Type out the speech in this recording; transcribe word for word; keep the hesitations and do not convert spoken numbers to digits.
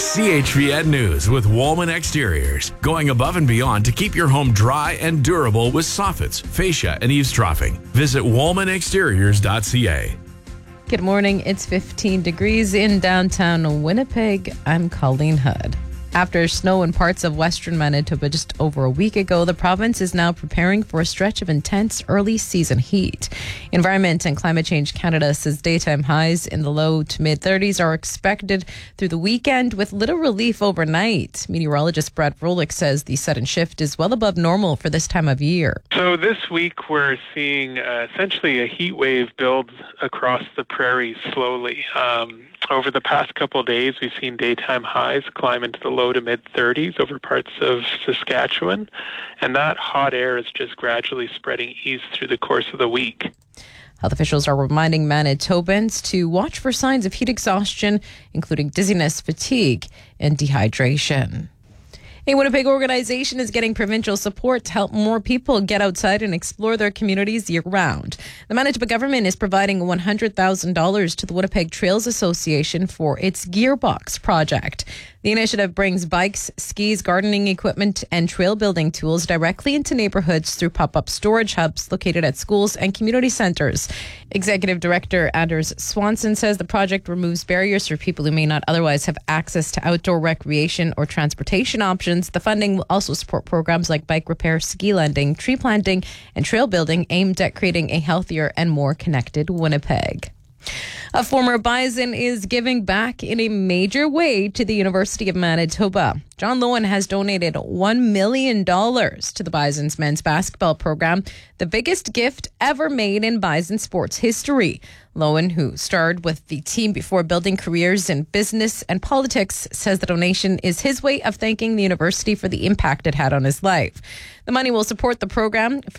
C H V N News with Woolman Exteriors. Going above and beyond to keep your home dry and durable with soffits, fascia, and eavesdropping. Visit woolman exteriors dot c a. Good morning. It's fifteen degrees in downtown Winnipeg. I'm Colleen Hood. After snow in parts of western Manitoba just over a week ago, the province is now preparing for a stretch of intense early season heat. Environment and Climate Change Canada says daytime highs in the low to mid thirties are expected through the weekend with little relief overnight. Meteorologist Brad Vrolik says the sudden shift is well above normal for this time of year. So this week we're seeing uh, essentially a heat wave build across the prairie slowly. Um, Over the past couple of days, we've seen daytime highs climb into the low to mid thirties over parts of Saskatchewan, and that hot air is just gradually spreading east through the course of the week. Health officials are reminding Manitobans to watch for signs of heat exhaustion, including dizziness, fatigue, and dehydration. A Winnipeg organization is getting provincial support to help more people get outside and explore their communities year-round. The Manitoba government is providing one hundred thousand dollars to the Winnipeg Trails Association for its Gearbox project. The initiative brings bikes, skis, gardening equipment, and trail building tools directly into neighborhoods through pop-up storage hubs located at schools and community centers. Executive Director Anders Swanson says the project removes barriers for people who may not otherwise have access to outdoor recreation or transportation options. The funding will also support programs like bike repair, ski landing, tree planting, and trail building aimed at creating a healthier and more connected Winnipeg. A former Bison is giving back in a major way to the University of Manitoba. John Lowen has donated one million dollars to the Bison's men's basketball program, the biggest gift ever made in Bison sports history. Lowen, who starred with the team before building careers in business and politics, says the donation is his way of thanking the university for the impact it had on his life. The money will support the program